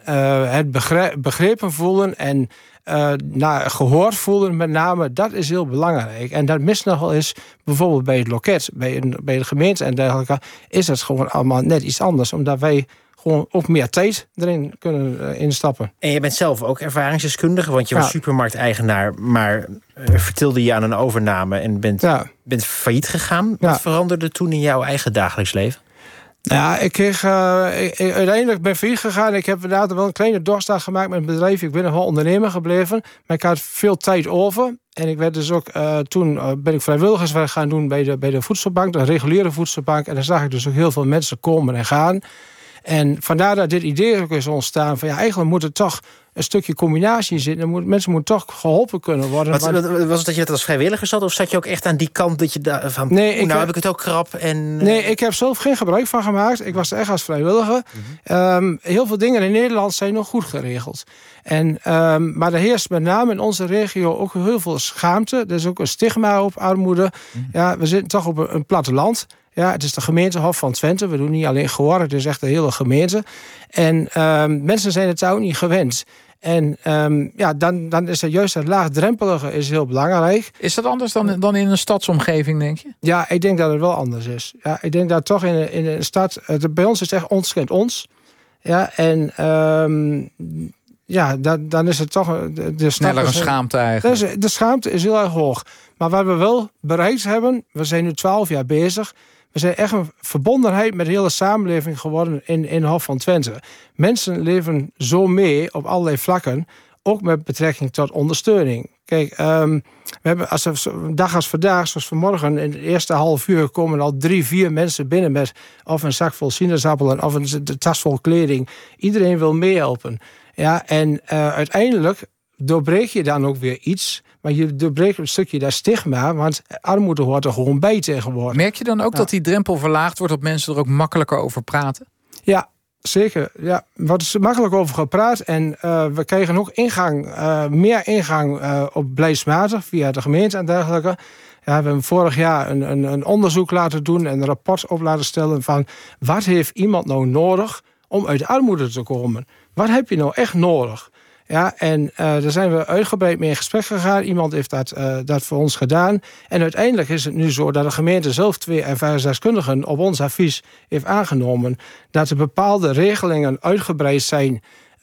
het begrepen voelen en gehoord voelen met name, dat is heel belangrijk. En dat mist nog wel eens, bijvoorbeeld bij het loket, bij de gemeente en dergelijke, is het gewoon allemaal net iets anders, omdat wij gewoon ook meer tijd erin kunnen instappen. En je bent zelf ook ervaringsdeskundige, want je was supermarkteigenaar, maar vertilde je aan een overname en bent failliet gegaan. Wat veranderde toen in jouw eigen dagelijks leven? Ja, uiteindelijk ben ik failliet gegaan. Ik heb inderdaad wel een kleine doorstart gemaakt met het bedrijf. Ik ben nog wel ondernemer gebleven, maar ik had veel tijd over. En ik werd dus ook, toen ben ik vrijwilligerswerk gaan doen bij de voedselbank, de reguliere voedselbank. En daar zag ik dus ook heel veel mensen komen en gaan. En vandaar dat dit idee ook is ontstaan van eigenlijk moet er toch een stukje combinatie zitten. Mensen moeten toch geholpen kunnen worden. Was het dat je dat als vrijwilliger zat? Of zat je ook echt aan die kant dat je daar van... heb ik het ook krap en... Nee, ik heb zelf geen gebruik van gemaakt. Ik was er echt als vrijwilliger. Heel veel dingen in Nederland zijn nog goed geregeld. Maar er heerst met name in onze regio ook heel veel schaamte. Er is ook een stigma op armoede. Ja, we zitten toch op een platteland. Ja, het is de gemeente Hof van Twente. We doen niet alleen Goor, het is echt de hele gemeente. En mensen zijn het ook niet gewend. En dan is het juist het laagdrempelige is heel belangrijk. Is dat anders dan in een stadsomgeving, denk je? Ja, ik denk dat het wel anders is. Ja, ik denk dat toch in een stad... bij ons is het echt ons kent ons. Ja, en... dan is het toch... Sneller een schaamte eigenlijk. De schaamte is heel erg hoog. Maar wat we wel bereikt hebben... We zijn nu 12 jaar bezig... We zijn echt een verbondenheid met de hele samenleving geworden in Hof van Twente. Mensen leven zo mee op allerlei vlakken, ook met betrekking tot ondersteuning. Kijk, we hebben dag als vandaag, zoals vanmorgen, in het eerste half uur komen al 3-4 mensen binnen met of een zak vol sinaasappelen of een tas vol kleding. Iedereen wil meehelpen. Ja, en uiteindelijk doorbreek je dan ook weer iets. Maar je doorbreekt een stukje dat stigma, want armoede hoort er gewoon bij tegenwoordig. Merk je dan ook dat die drempel verlaagd wordt, dat mensen er ook makkelijker over praten? Ja, zeker. Ja, er wordt makkelijk over gepraat. En we krijgen ook meer ingang op beleidsmatig via de gemeente en dergelijke. Ja, we hebben vorig jaar een onderzoek laten doen en een rapport op laten stellen van wat heeft iemand nou nodig om uit armoede te komen? Wat heb je nou echt nodig? Ja, en daar zijn we uitgebreid mee in gesprek gegaan. Iemand heeft dat voor ons gedaan. En uiteindelijk is het nu zo dat de gemeente zelf 2 ervaringsdeskundigen op ons advies heeft aangenomen dat er bepaalde regelingen uitgebreid zijn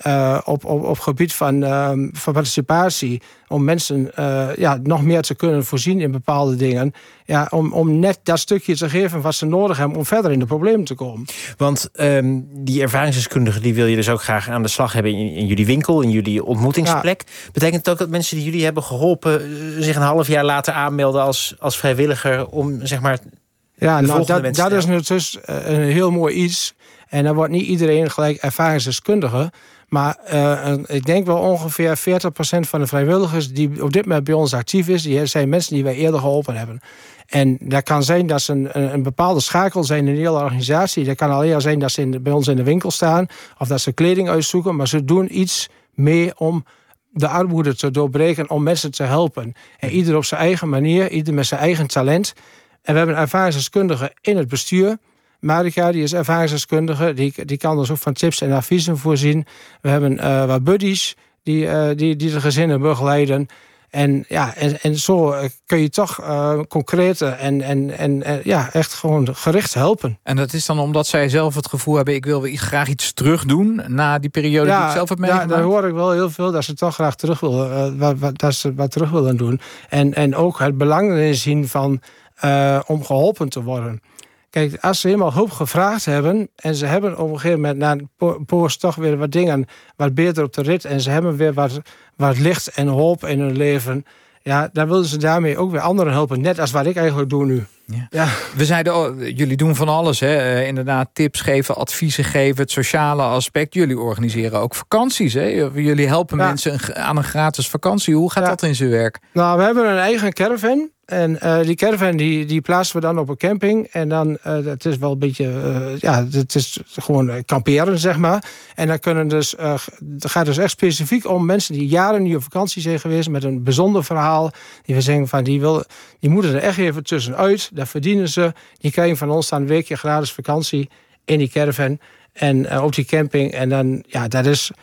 op gebied van participatie, om mensen nog meer te kunnen voorzien in bepaalde dingen. Ja, om net dat stukje te geven wat ze nodig hebben om verder in de problemen te komen. Want die ervaringsdeskundigen die wil je dus ook graag aan de slag hebben in jullie winkel, in jullie ontmoetingsplek. Ja. Betekent het ook dat mensen die jullie hebben geholpen zich een half jaar later aanmelden als vrijwilliger om zeg maar... Ja, dat is nu dus een heel mooi iets. En dan wordt niet iedereen gelijk ervaringsdeskundige. Maar ik denk wel ongeveer 40% van de vrijwilligers die op dit moment bij ons actief is, die zijn mensen die wij eerder geholpen hebben. En dat kan zijn dat ze een bepaalde schakel zijn in de hele organisatie. Dat kan alleen zijn dat ze bij ons in de winkel staan of dat ze kleding uitzoeken. Maar ze doen iets mee om de armoede te doorbreken, om mensen te helpen. En ieder op zijn eigen manier, ieder met zijn eigen talent. En we hebben een ervaringsdeskundige in het bestuur. Marika, die is ervaringsdeskundige. Die kan dus ook van tips en adviezen voorzien. We hebben wat buddies die de gezinnen begeleiden. En zo kun je toch concrete en echt gewoon gericht helpen. En dat is dan omdat zij zelf het gevoel hebben, ik wil graag iets terug doen na die periode die ik zelf heb meegemaakt? Ja, daar hoor ik wel heel veel dat ze toch graag terug willen, wat terug willen doen. En ook het belang erin zien van om geholpen te worden. Kijk, als ze helemaal hulp gevraagd hebben en ze hebben op een gegeven moment na een poos toch weer wat dingen wat beter op de rit en ze hebben weer wat licht en hoop in hun leven, ja, dan willen ze daarmee ook weer anderen helpen. Net als wat ik eigenlijk doe nu. Ja. We zeiden, jullie doen van alles. Hè? Inderdaad, tips geven, adviezen geven, het sociale aspect. Jullie organiseren ook vakanties. Hè? Jullie helpen mensen aan een gratis vakantie. Hoe gaat dat in zijn werk? Nou, we hebben een eigen caravan. En die caravan die plaatsen we dan op een camping. En dan, het is wel een beetje, het is gewoon kamperen, zeg maar. En dan kunnen dus, het gaat dus echt specifiek om mensen die jaren niet op vakantie zijn geweest met een bijzonder verhaal. Die we zeggen van, die moeten er echt even tussenuit. Dat verdienen ze. Die krijgen van ons dan een weekje gratis vakantie in die caravan. En op die camping. En dan, dat is